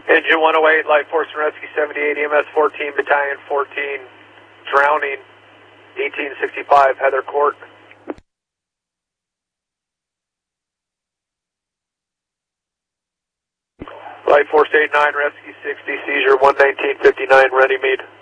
Engine 108, Light Force and Rescue 78, EMS 14, Battalion 14, drowning, 1865, Heather Court. Light Force 89, Rescue 60, Seizure 11959, Runnymede.